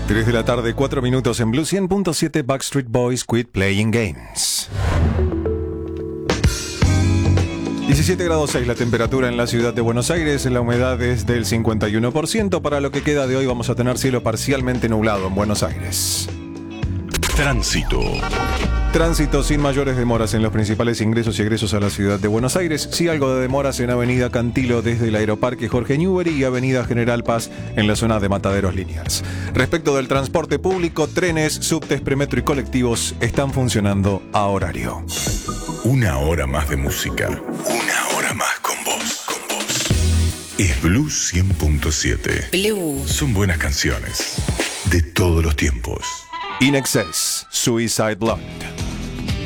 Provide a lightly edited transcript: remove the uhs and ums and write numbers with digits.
3 de la tarde, 4 minutos en Blue 100.7. Backstreet Boys, Quit Playing Games. 17 grados 6 la temperatura en la ciudad de Buenos Aires, la humedad es del 51%. Para lo que queda de hoy vamos a tener cielo parcialmente nublado en Buenos Aires. Tránsito. Tránsito sin mayores demoras en los principales ingresos y egresos a la ciudad de Buenos Aires. Sí, algo de demoras en Avenida Cantilo desde el Aeroparque Jorge Newbery y Avenida General Paz en la zona de Mataderos Liniers. Respecto del transporte público, trenes, subtes, premetro y colectivos están funcionando a horario. Una hora más de música. Una hora más con vos. Es Blue 100.7. Blue. Son buenas canciones de todos los tiempos. In Excess, Suicide Blonde.